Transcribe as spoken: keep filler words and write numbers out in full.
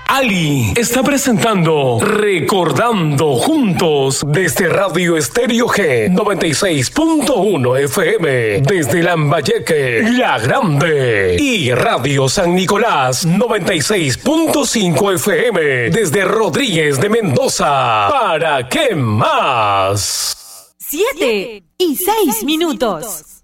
Ali está presentando Recordando Juntos desde Radio Estéreo G noventa y seis punto uno F M, desde Lambayeque, La Grande, y Radio San Nicolás noventa y seis punto cinco F M desde Rodríguez de Mendoza. ¿Para qué más? Siete y seis minutos.